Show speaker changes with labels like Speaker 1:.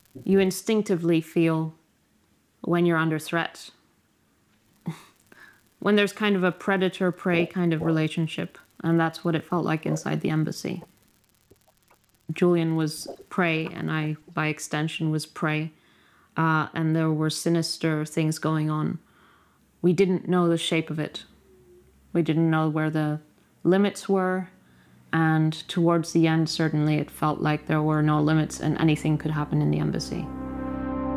Speaker 1: You instinctively feel when you're under threat. When there's kind of a predator-prey kind of relationship. And that's what it felt like inside the embassy. Julian was prey, and I, by extension, was prey. And there were sinister things going on. We didn't know the shape of it. We didn't know where the limits were. And towards the end, certainly, it felt like there were no limits and anything could happen in the embassy.